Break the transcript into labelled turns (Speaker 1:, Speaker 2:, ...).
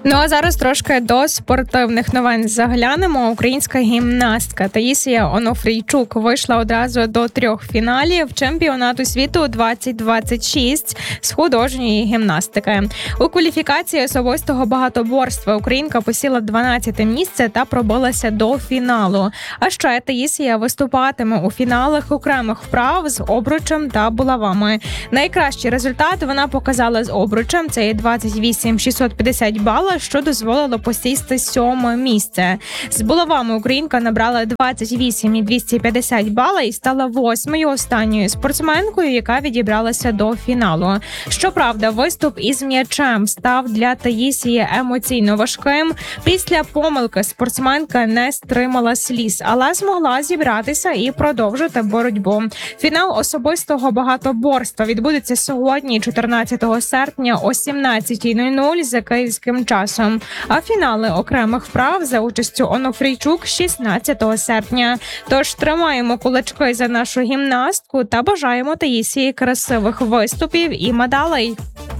Speaker 1: Ну а зараз трошки до спортивних новин заглянемо. Українська гімнастка Таїсія Онофрійчук вийшла одразу до 3 фіналів чемпіонату світу 2026 з художньої гімнастики. У кваліфікації особистого багатоборства українка посіла 12-те місце та пробилася до фіналу. А ще Таїсія виступатиме у фіналах окремих вправ з обручем та булавами. Найкращий результат вона показала з обручем – це 28 650 бала, що дозволило посісти 7-е місце. З булавами українка набрала 28 250 бала і стала 8-ю останньою спортсменкою, яка відібралася до фіналу. Щоправда, виступ із м'ячем став для Таїсії емоційно важким. Після помилки спортсменка не стримала сліз, але змогла зібратися і продовжити боротьбу. Фінал особистого багатоборства відбудеться сьогодні, 14 серпня о 17:00 за київським часом. А фінали окремих вправ за участю Онофрійчук 16 серпня. Тож тримаємо кулачки за нашу гімнастку та бажаємо Таїсії красивих виступів і медалей.